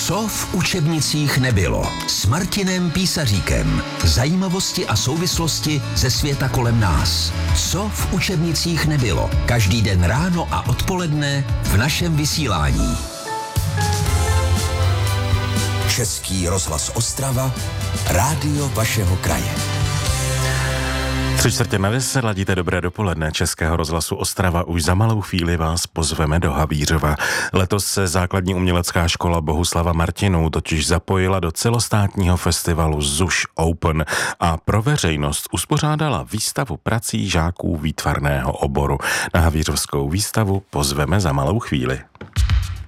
Co v učebnicích nebylo? S Martinem Písaříkem. Zajímavosti a souvislosti ze světa kolem nás. Co v učebnicích nebylo? Každý den ráno a odpoledne v našem vysílání. Český rozhlas Ostrava, rádio vašeho kraje. 9:45 ladíte dobré dopoledne Českého rozhlasu Ostrava. Už za malou chvíli vás pozveme do Havířova. Letos se základní umělecká škola Bohuslava Martinů totiž zapojila do celostátního festivalu ZUŠ Open a pro veřejnost uspořádala výstavu prací žáků výtvarného oboru. Na havířovskou výstavu pozveme za malou chvíli.